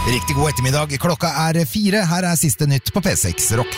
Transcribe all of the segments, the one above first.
Riktig god ettermiddag, klokka 4, her siste nytt på P6 Rock.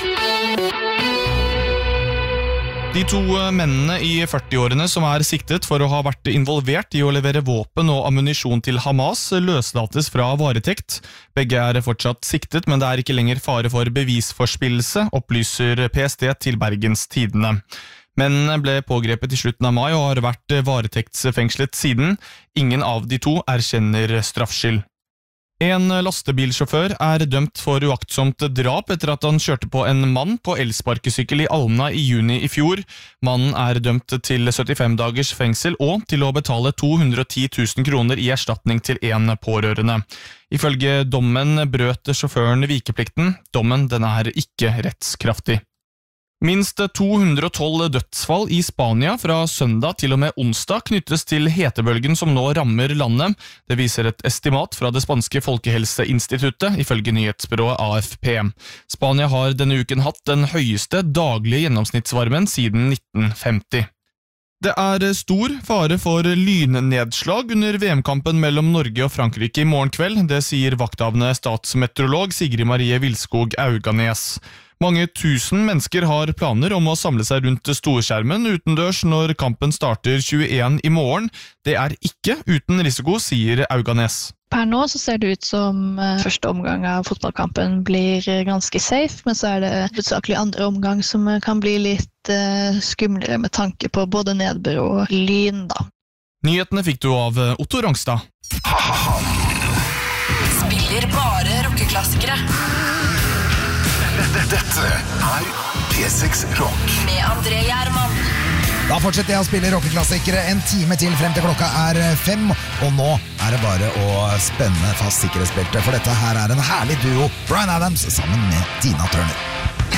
De 2 mennene i 40-årene som siktet for å ha vært involvert i å levere våpen og ammunisjon til Hamas løslates fra varetekt. Begge fortsatt siktet, men det ikke lenger fare for bevisforspillelse, opplyser PST til Bergens Tidende. Mennene ble pågrepet i slutten av mai og har vært varetektsfengslet siden. Ingen av de 2 erkjenner straffskyld. En lastebilsjåfør dømt for uaktsomt drap etter at han kjørte på en mann på elsparkesykkel i Alna i juni i fjor. Mannen dømt til 75 dagers fengsel og til å betale 210 000 kroner i erstatning til en pårørende. Ifølge dommen brøt sjåføren vikeplikten. Dommen den ikke rettskraftig. Minst 212 dødsfall i Spania fra søndag til og med onsdag knyttes til hetebølgen som nå rammer landet. Det viser et estimat fra det spanske folkehelseinstituttet, ifølge nyhetsbyrået AFP. Spania har denne uken hatt den høyeste daglige gjennomsnittsvarmen siden 1950. Det stor fare for lynnedslag under VM-kampen mellom Norge og Frankrike i morgen kveld. Det sier vakthavende statsmeteorolog Sigrid Marie Vilskog Auganes. Mange tusen mennesker har planer om å samle seg rundt storskjermen utendørs når kampen starter 21 i morgen. Det ikke uten risiko, sier Auganes. Per nå så ser det ut som første omgang av fotballkampen blir ganske safe, men så det hovedsakelig andre omgang som kan bli litt skumlere med tanke på både nedbør og lyn da. Nyhetene fikk du av Otto Rangstad. Spiller bare rockeklassikere. Dette P6 Rock med André Gjerman. Da fortsetter jeg å spille rockeklassikere en time til frem til klokka 5, og nå det bare å spenne fast sikkerhetsbeltet, for dette her en herlig duo, Bryan Adams sammen med Tina Turner.